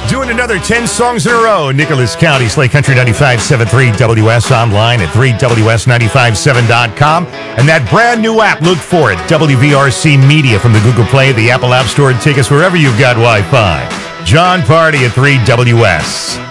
Doing another 10 songs in a row. Nicholas County, Slay Country 95.73 WS, online at 3WS957.com. And that brand new app, look for it. WVRC Media from the Google Play, the Apple App Store, and take us wherever you've got Wi-Fi. John Party at 3WS.